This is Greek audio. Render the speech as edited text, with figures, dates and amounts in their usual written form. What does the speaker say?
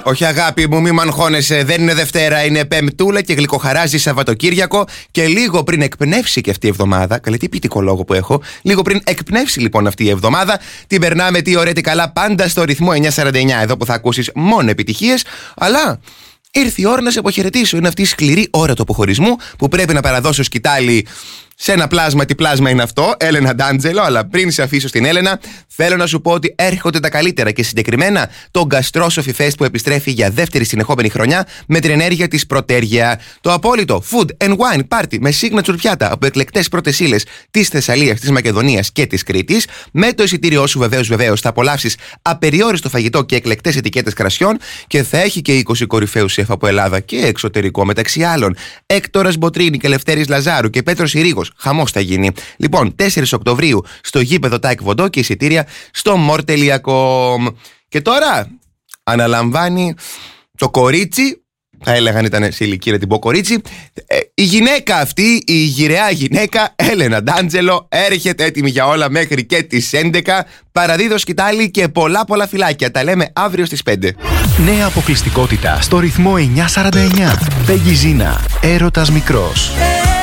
Όχι, αγάπη μου, μη μαγχώνεσαι. Δεν είναι Δευτέρα, είναι Πεμπτούλα και γλυκοχαράζει Σαββατοκύριακο. Και λίγο πριν εκπνεύσει και αυτή η εβδομάδα. Καλή, τι ποιητικό λόγο που έχω. Λίγο πριν εκπνεύσει λοιπόν αυτή η εβδομάδα, την περνάμε τι ωραία τι καλά πάντα στο ρυθμό 949. Εδώ που θα ακούσεις μόνο επιτυχίες. Αλλά ήρθε η ώρα να σε αποχαιρετήσω. Είναι αυτή η σκληρή ώρα του αποχωρισμού που πρέπει να παραδώσω σκητάλη σε ένα πλάσμα. Τι πλάσμα είναι αυτό, Έλενα Ντάντζελο. Αλλά πριν σε αφήσω στην Έλενα, θέλω να σου πω ότι έρχονται τα καλύτερα και συγκεκριμένα το Gastrosophy Fest που επιστρέφει για δεύτερη συνεχόμενη χρονιά με την ενέργεια της Πρωτέργεια. Το απόλυτο food and wine party με signature πιάτα από εκλεκτές πρώτες ύλες της Θεσσαλίας, της Μακεδονίας και της Κρήτης. Με το εισιτήριό σου βεβαίως θα απολαύσεις απεριόριστο φαγητό και εκλεκτές ετικέτες κρασιών και θα έχει και 20 κορυφαίους σεφ από Ελλάδα και εξωτερικό, μεταξύ άλλων Έκτορας Μποτρίνη και Λευτέρης Λαζάρου και Πέτρος Ηρίγος. Χαμός θα γίνει. Λοιπόν, 4 Οκτωβρίου στο γήπεδο Τάικ Βοντό και εισιτήρια στο more.com. Και τώρα αναλαμβάνει το κορίτσι, θα έλεγαν ήταν σε ηλικία να την πω κορίτσι, η γυναίκα αυτή, η γυραιά γυναίκα Έλενα Ντάντζελο, έρχεται έτοιμη για όλα μέχρι και τις 11. Παραδίδω σκητάλη και πολλά φιλάκια. Τα λέμε αύριο στις 5. Νέα αποκλειστικότητα στο ρυθμό 949. Πέγγι Ζίνα, έρωτας μικρός.